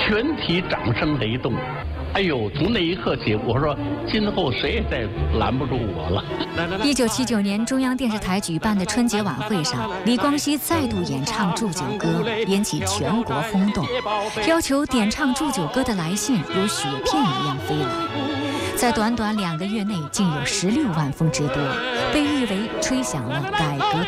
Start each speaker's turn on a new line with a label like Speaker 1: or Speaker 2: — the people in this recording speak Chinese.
Speaker 1: 全体掌声雷动。哎呦，从那一刻起，我说今后谁也再拦不住我了。
Speaker 2: 1979年中央电视台举办的春节晚会上，李光羲再度演唱祝酒歌，引起全国轰动。要求点唱祝酒歌的来信如雪片一样飞来，在短短2个月内，竟有16万封之多，被誉为吹响了改革